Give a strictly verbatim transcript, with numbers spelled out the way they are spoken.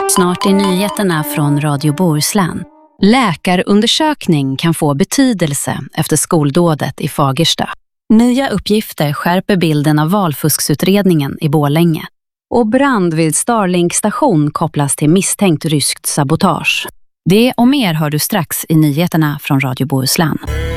Snart i nyheterna från Radio Bohuslän. Läkarundersökning kan få betydelse efter skoldådet i Fagersta. Nya uppgifter skärper bilden av valfusksutredningen i Borlänge. Och brand vid Starlink-station kopplas till misstänkt ryskt sabotage. Det och mer hör du strax i nyheterna från Radio Bohuslän.